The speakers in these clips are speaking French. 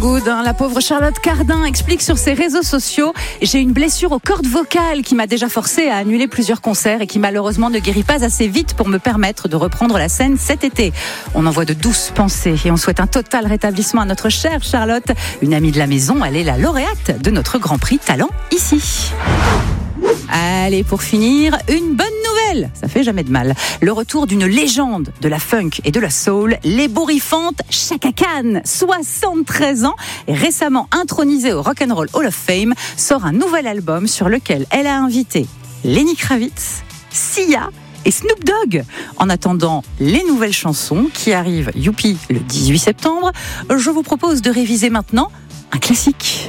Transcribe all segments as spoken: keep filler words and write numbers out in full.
good, hein. La pauvre Charlotte Cardin explique sur ses réseaux sociaux « J'ai une blessure aux cordes vocales qui m'a déjà forcée à annuler plusieurs concerts et qui malheureusement ne guérit pas assez vite pour me permettre de reprendre la scène cet été. » On envoie de douces pensées et on souhaite un total rétablissement à notre chère Charlotte. Une amie de la maison, elle est la lauréate de notre Grand Prix Talent ici. Allez, pour finir, une bonne nouvelle, ça fait jamais de mal. Le retour d'une légende de la funk et de la soul, l'ébouriffante Chaka Khan, soixante-treize ans, et récemment intronisée au Rock and Roll Hall of Fame, sort un nouvel album sur lequel elle a invité Lenny Kravitz, Sia et Snoop Dogg. En attendant les nouvelles chansons qui arrivent, youpi, le dix-huit septembre, je vous propose de réviser maintenant un classique.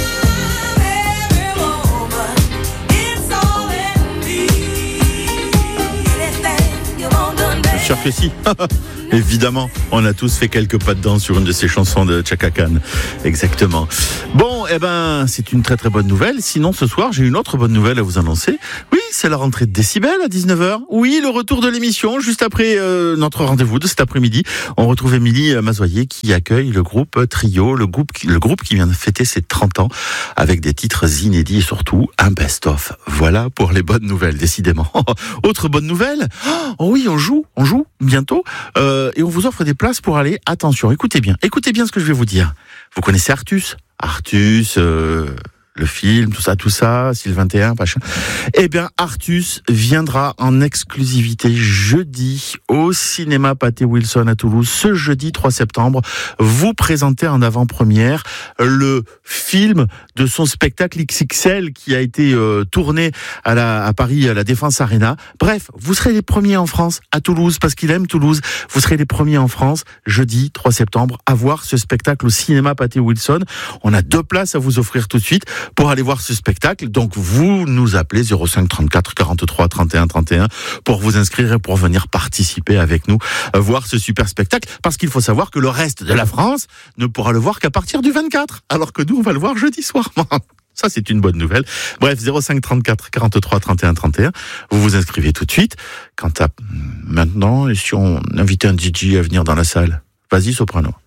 Sûr que si. Évidemment, on a tous fait quelques pas de danse sur une de ces chansons de Chaka Khan. Exactement. Bon, eh ben, c'est une très très bonne nouvelle. Sinon, ce soir, j'ai une autre bonne nouvelle à vous annoncer. Oui, c'est la rentrée de Décibel à dix-neuf heures. Oui, le retour de l'émission, juste après euh, notre rendez-vous de cet après-midi. On retrouve Émilie Mazoyer qui accueille le groupe Trio, le groupe, le groupe qui vient de fêter ses trente ans avec des titres inédits et surtout un best-of. Voilà pour les bonnes nouvelles, décidément. Autre bonne nouvelle, oh oui, on joue, on joue bientôt euh, et on vous offre des places pour aller, attention, écoutez bien, écoutez bien ce que je vais vous dire. Vous connaissez Artus Artus, euh, le film, tout ça, tout ça, Sylvain vingt et un, machin. Eh bien, Artus viendra en exclusivité jeudi au cinéma Pathé Wilson à Toulouse, ce jeudi trois septembre, vous présenter en avant-première le film de son spectacle X X L qui a été euh, tourné à, la, à Paris, à la Défense Arena. Bref, vous serez les premiers en France, à Toulouse, parce qu'il aime Toulouse. Vous serez les premiers en France, jeudi trois septembre, à voir ce spectacle au cinéma Pathé Wilson. On a deux places à vous offrir tout de suite pour aller voir ce spectacle. Donc, vous nous appelez zéro cinq trente-quatre quarante-trois trente et un trente et un pour vous inscrire et pour venir participer avec nous, euh, voir ce super spectacle. Parce qu'il faut savoir que le reste de la France ne pourra le voir qu'à partir du vingt-quatre. Alors que nous, on va le voir jeudi soir. Ça, c'est une bonne nouvelle. Bref, zéro cinq trente-quatre quarante-trois trente et un trente et un. Vous vous inscrivez tout de suite. Quant à maintenant, et si on invitait un D J à venir dans la salle? Vas-y, soprano.